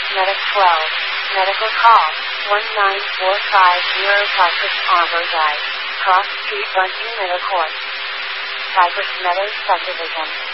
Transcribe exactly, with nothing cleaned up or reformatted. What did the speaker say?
Medic twelve. Medical call. one nine four five zero Cypress Arbor Drive. Cross Street Bunting Middle Court. Cypress Meadows Subdivision.